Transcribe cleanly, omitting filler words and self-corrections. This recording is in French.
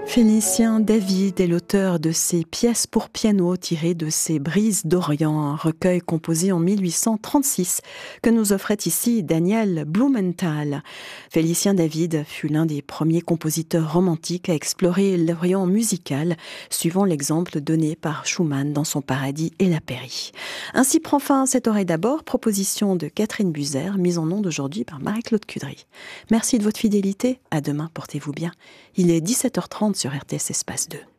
Félicien David est l'auteur de ces pièces pour piano tirées de ses Brises d'Orient, un recueil composé en 1836 que nous offrait ici Daniel Blumenthal. Félicien David fut l'un des premiers compositeurs romantiques à explorer l'Orient musical, suivant l'exemple donné par Schumann dans son Paradis et la Pairie. Ainsi prend fin cette oreille d'abord, proposition de Catherine Buzer, mise en onde aujourd'hui par Marie-Claude Cudry. Merci de votre fidélité, à demain, portez-vous bien. Il est 17h30 sur RTS Espace 2.